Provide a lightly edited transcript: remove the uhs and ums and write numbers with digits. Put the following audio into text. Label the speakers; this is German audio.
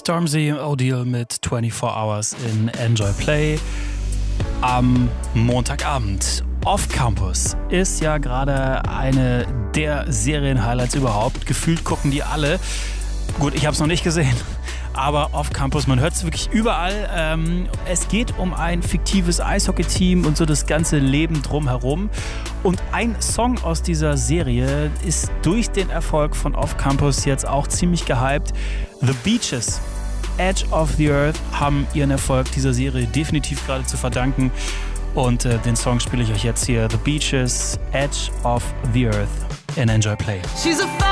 Speaker 1: Stormzy O'Deal mit 24 Hours in Enjoy Play am Montagabend. Off Campus ist ja gerade eine der Serien-Highlights überhaupt. Gefühlt gucken die alle. Gut, ich habe es noch nicht gesehen, aber Off Campus, man hört es wirklich überall. Es geht um ein fiktives Eishockey-Team und so das ganze Leben drumherum. Und ein Song aus dieser Serie ist durch den Erfolg von Off Campus jetzt auch ziemlich gehypt. The Beaches, Edge of the Earth, haben ihren Erfolg dieser Serie definitiv gerade zu verdanken. Und den Song spiele ich euch jetzt hier. The Beaches, Edge of the Earth in Enjoy Play.